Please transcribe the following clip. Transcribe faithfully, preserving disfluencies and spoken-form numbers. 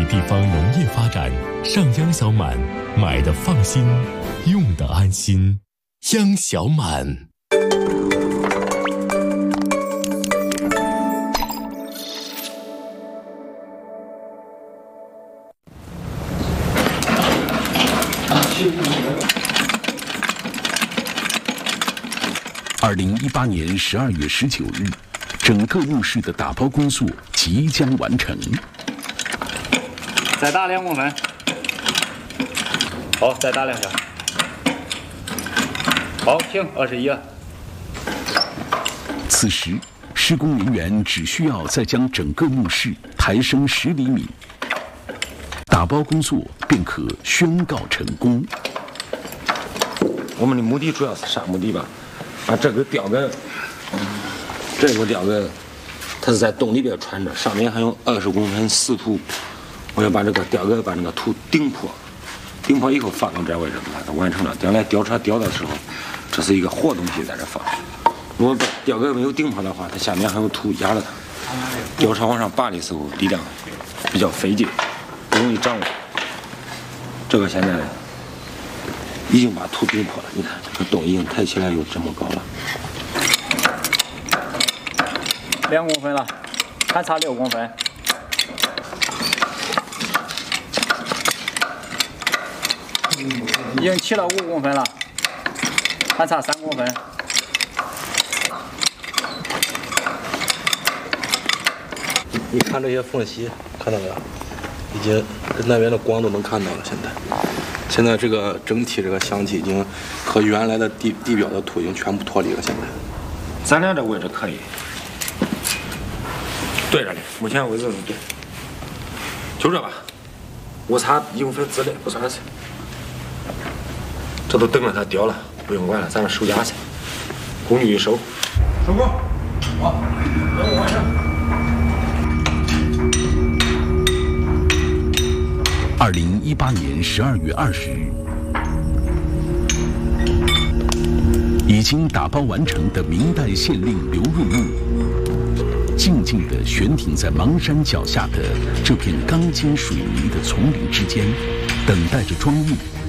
地方农业发展。上央小满，买的放心，用的安心。央小满。 二零一八年十二月十九日，整个墓室的打包工作即将完成。 再打两公分，好，再打两下，好，停，二十一了。 此时，施工人员只需要再将整个墓室抬升十厘米，打包工作便可宣告成功。 我们的目的主要是啥目的吧？把这个吊杆，这个吊杆，它是在洞里边穿着，上面还有二十公分死土。我要把这个吊杆把那个土顶破，顶破以后放到这位置，把它完成了。将来吊车吊的时候，这是一个活东西在这放。如果把吊杆没有顶破的话，它下面还有土压着它，吊车往上拔的时候力量比较费劲，不容易掌握。这个现在已经把土顶破了，你看这个洞已经抬起来有这么高了， 两公分了，还差六公分。已经起了五公分了，还差三公分。 你看这些缝隙，看到没有？已经那边的光都能看到了。现在，现在这个整体这个箱体已经和原来的地地表的土已经全部脱离了。现在， 咱俩这位置可以对着的，目前为止是对，就这吧。误差一公分之内不算事。这都等着它掉了，不用管了，咱们收家去。工具一收，收工。好，任务完成。 二零一八年十二月二十日，已经打包完成的明代县令刘润墓，静静地悬停在邙山脚下的这片钢筋水泥的丛林之间，等待着装运。